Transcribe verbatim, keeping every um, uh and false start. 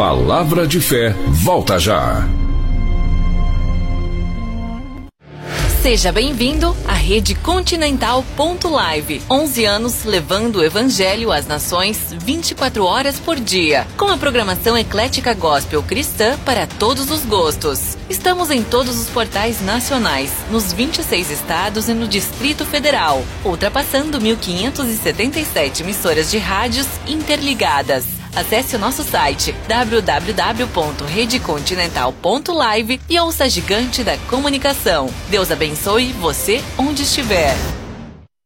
Palavra de Fé volta já. Seja bem-vindo à Rede Continental ponto live. onze anos levando o Evangelho às nações vinte e quatro horas por dia. Com a programação eclética gospel cristã para todos os gostos. Estamos em todos os portais nacionais, nos vinte e seis estados e no Distrito Federal, ultrapassando mil quinhentas e setenta e sete emissoras de rádios interligadas. Acesse o nosso site w w w ponto rede continental ponto live e ouça a gigante da comunicação. Deus abençoe você onde estiver.